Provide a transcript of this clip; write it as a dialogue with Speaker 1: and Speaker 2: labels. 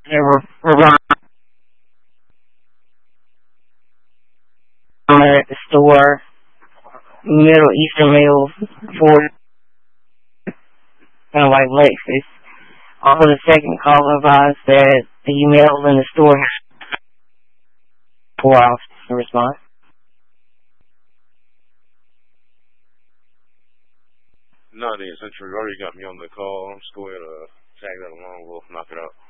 Speaker 1: we're at the store, Middle Eastern Mail for kind of like Lexus. Also, the second call advised that the email in the store has 4 hours to respond.
Speaker 2: No, since you already got me on the call, I'm just going to tag that along. We'll knock it out.